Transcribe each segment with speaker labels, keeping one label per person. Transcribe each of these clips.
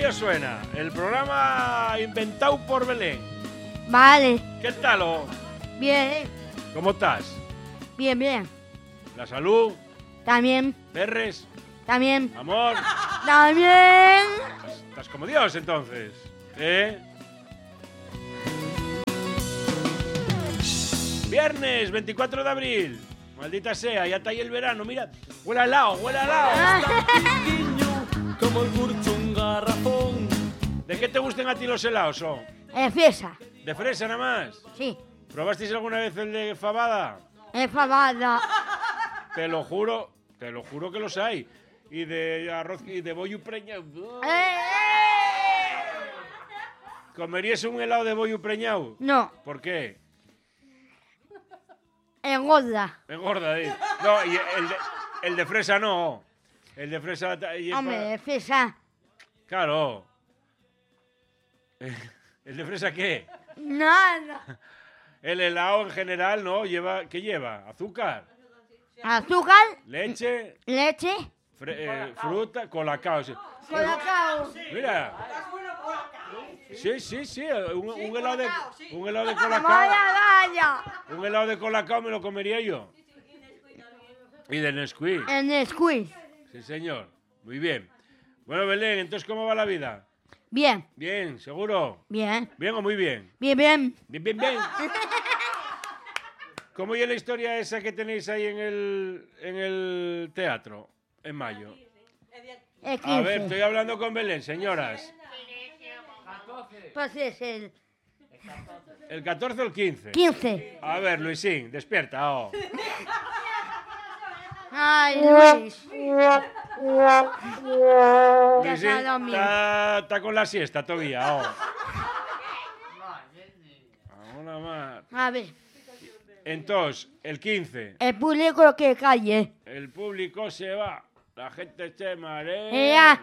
Speaker 1: ello suena. El programa inventado por Belén.
Speaker 2: Vale.
Speaker 1: ¿Qué tal?
Speaker 2: Bien.
Speaker 1: ¿Cómo estás?
Speaker 2: Bien, bien.
Speaker 1: ¿La salud?
Speaker 2: También.
Speaker 1: ¿Perres?
Speaker 2: También.
Speaker 1: ¿Amor?
Speaker 2: También.
Speaker 1: Estás como Dios, entonces. Viernes 24 de abril. Maldita sea, ya está ahí el verano. Mira, huele a helado, huele a helado.
Speaker 3: Como el curcho un garrafón.
Speaker 1: ¿De qué te gustan a ti los helados?
Speaker 2: Fresa.
Speaker 1: ¿De fresa nada más?
Speaker 2: Sí.
Speaker 1: ¿Probasteis alguna vez el de fabada?
Speaker 2: Fabada.
Speaker 1: Te lo juro que los hay. Y de arroz y de bollo preñado. ¿Comerías un helado de bollo preñado?
Speaker 2: No.
Speaker 1: ¿Por qué?
Speaker 2: Engorda.
Speaker 1: Engorda, ¿eh? No, y el de fresa no. El de fresa...
Speaker 2: Hombre, fresa.
Speaker 1: Claro. ¿El de fresa qué?
Speaker 2: Nada.
Speaker 1: El helado en general, ¿no? ¿Qué lleva? ¿Azúcar?
Speaker 2: Azúcar.
Speaker 1: ¿Leche?
Speaker 2: Leche.
Speaker 1: Fruta, colacao. Sí.
Speaker 2: Colacao.
Speaker 1: Mira. Sí. Un helado de colacao.
Speaker 2: Vaya.
Speaker 1: Un helado de colacao me lo comería yo. Y de Nesquik.
Speaker 2: En Nesquik.
Speaker 1: Sí, señor. Muy bien. Bueno, Belén, entonces, ¿cómo va la vida?
Speaker 2: Bien.
Speaker 1: Bien, ¿seguro?
Speaker 2: Bien.
Speaker 1: ¿Bien o muy bien?
Speaker 2: Bien, bien.
Speaker 1: Bien. ¿Cómo es la historia esa que tenéis ahí en el teatro, en mayo? A ver, estoy hablando con Belén, señoras.
Speaker 2: Pues es el
Speaker 1: ¿El 14 o el 15?
Speaker 2: 15.
Speaker 1: A ver, Luisín, despierta.
Speaker 2: Ay, Luis.
Speaker 1: Luisín está con la siesta todavía. Una más.
Speaker 2: A ver.
Speaker 1: Entonces, el 15.
Speaker 2: El público que calle.
Speaker 1: El público se va. La gente se marea.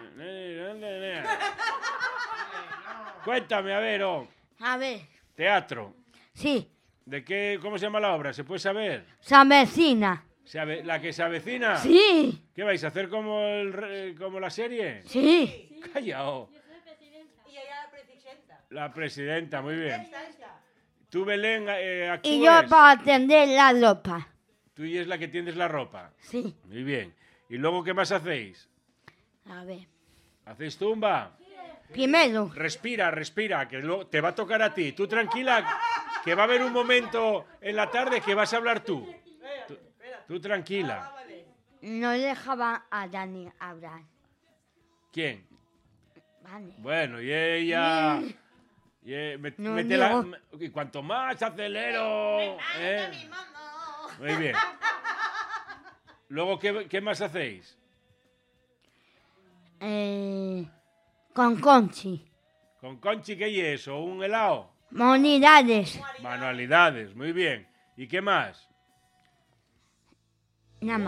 Speaker 1: Cuéntame, a ver,
Speaker 2: A ver.
Speaker 1: Teatro.
Speaker 2: Sí.
Speaker 1: ¿De qué? ¿Cómo se llama la obra? ¿Se puede saber?
Speaker 2: Se avecina.
Speaker 1: ¿La que se avecina?
Speaker 2: Sí.
Speaker 1: ¿Qué vais a hacer como la serie?
Speaker 2: Sí.
Speaker 1: Calla.
Speaker 4: Y ella la presidenta.
Speaker 1: La presidenta, muy bien. Tú, Belén, actúes.
Speaker 2: Y yo para tender la ropa.
Speaker 1: Tú y es la que tiendes la ropa.
Speaker 2: Sí.
Speaker 1: Muy bien. ¿Y luego qué más hacéis?
Speaker 2: A ver.
Speaker 1: ¿Hacéis tumba?
Speaker 2: Primero.
Speaker 1: Respira, que te va a tocar a ti. Tú tranquila, que va a haber un momento en la tarde que vas a hablar tú. Tú tranquila.
Speaker 2: No dejaba a Dani hablar.
Speaker 1: ¿Quién?
Speaker 2: Vale.
Speaker 1: Bueno, y ella...
Speaker 2: No,
Speaker 1: y cuanto más acelero... Muy bien. Luego, ¿qué más hacéis?
Speaker 2: Con Conchi.
Speaker 1: ¿Con Conchi qué es eso? ¿Un helado?
Speaker 2: Manualidades.
Speaker 1: Manualidades, muy bien. ¿Y qué más?
Speaker 2: Nada más.